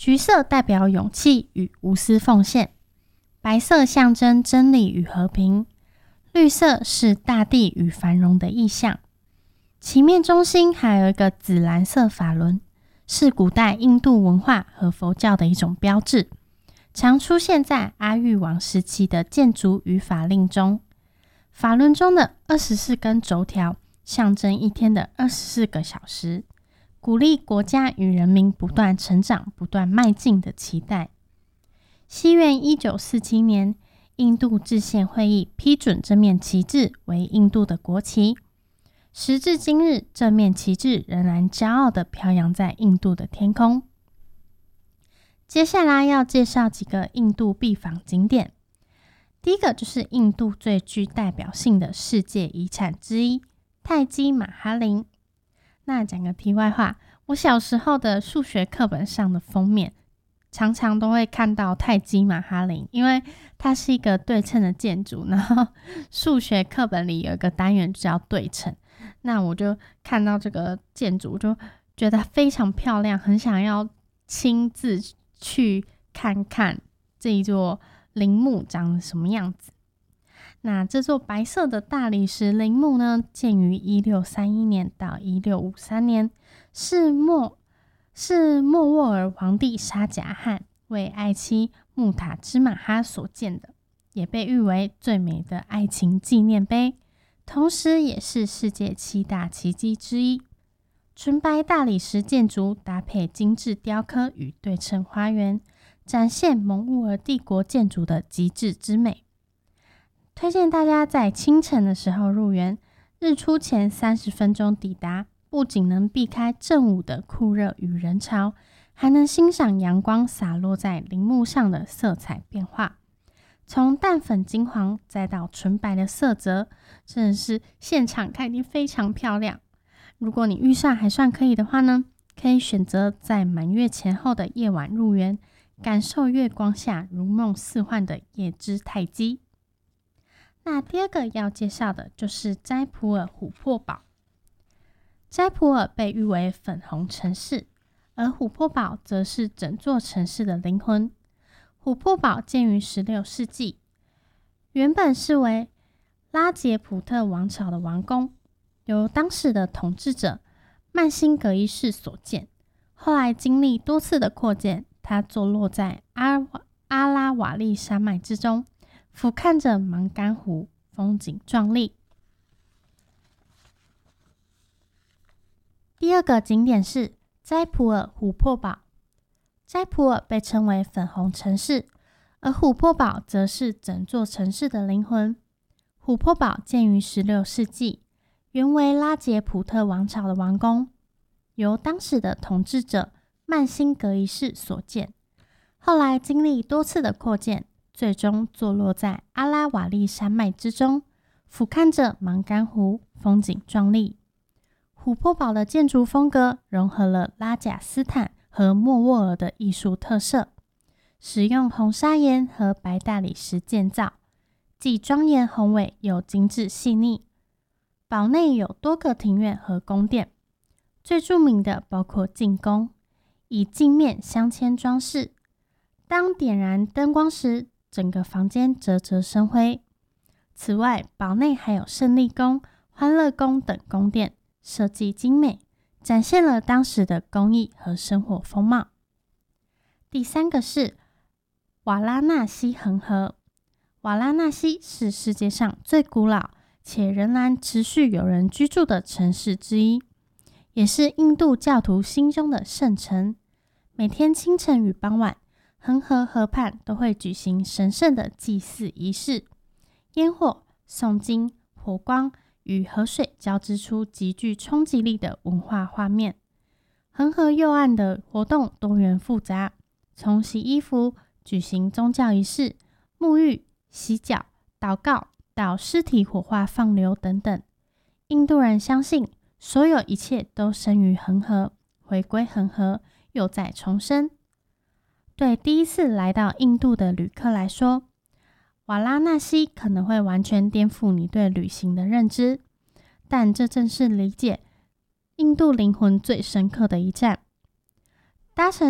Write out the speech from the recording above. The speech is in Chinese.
橘色代表勇气与无私奉献，白色象征真理与和平，绿色是大地与繁荣的意象。旗面中心还有一个紫蓝色法轮，是古代印度文化和佛教的一种标志，常出现在阿育王时期的建筑与法令中。法轮中的24根轴条象征一天的24个小时，鼓励国家与人民不断成长、不断迈进的期待。西元1947年，印度制宪会议批准这面旗帜为印度的国旗。时至今日，这面旗帜仍然骄傲地飘扬在印度的天空。接下来要介绍几个印度必访景点。第一个就是印度最具代表性的世界遗产之一泰姬玛哈陵。那讲个题外话，我小时候的数学课本上的封面常常都会看到泰姬玛哈陵，因为它是一个对称的建筑，然后数学课本里有一个单元叫对称，那我就看到这个建筑就觉得非常漂亮，很想要亲自去看看这一座陵墓长得什么样子。那这座白色的大理石陵墓呢，建于1631年到1653年，是莫卧儿皇帝沙贾汗为爱妻穆塔芝玛哈所建的，也被誉为最美的爱情纪念碑，同时也是世界7大奇迹之一。纯白大理石建筑搭配精致雕刻与对称花园，展现蒙兀儿帝国建筑的极致之美。推荐大家在清晨的时候入园，日出前30分钟抵达，不仅能避开正午的酷热与人潮，还能欣赏阳光洒落在陵墓上的色彩变化，从淡粉金黄再到纯白的色泽，真的是现场看一定非常漂亮。如果你预算还算可以的话呢，可以选择在满月前后的夜晚入园，感受月光下如梦似幻的夜之泰姬。那第二个要介绍的就是斋普尔琥珀堡。斋普尔被誉为粉红城市，而琥珀堡则是整座城市的灵魂。琥珀堡建于16世纪，原本是为拉杰普特王朝的王宫，由当时的统治者曼辛格一世所建。后来经历多次的扩建，它坐落在阿拉瓦利山脉之中，俯瞰着芒干湖，风景壮丽。第二个景点是斋普尔琥珀堡。斋普尔被称为粉红城市，而琥珀堡则是整座城市的灵魂。琥珀堡建于16世纪，原为拉杰普特王朝的王宫，由当时的统治者曼辛格一世所建。后来经历多次的扩建，最终坐落在阿拉瓦利山脉之中，俯瞰着芒干湖，风景壮丽。琥珀堡的建筑风格融合了拉贾斯坦和莫卧儿的艺术特色，使用红砂岩和白大理石建造，既庄严宏伟又精致细腻。堡内有多个庭院和宫殿，最著名的包括镜宫，以镜面镶嵌装饰，当点燃灯光时，整个房间啧啧生辉。此外，堡内还有胜利宫、欢乐宫等宫殿，设计精美，展现了当时的工艺和生活风貌。第三个是瓦拉纳西恒河。瓦拉纳西是世界上最古老且仍然持续有人居住的城市之一，也是印度教徒心中的圣城。每天清晨与傍晚，恒河河畔都会举行神圣的祭祀仪式，烟火、诵经、火光与河水交织出极具冲击力的文化画面。恒河右岸的活动多元复杂，从洗衣服、举行宗教仪式、沐浴、洗脚、祷告到尸体火化放流等等。印度人相信，所有一切都生于恒河，回归恒河，又再重生。对第一次来到印度的旅客来说，瓦拉纳西可能会完全颠覆你对旅行的认知，但这正是理解印度灵魂最深刻的一站。搭乘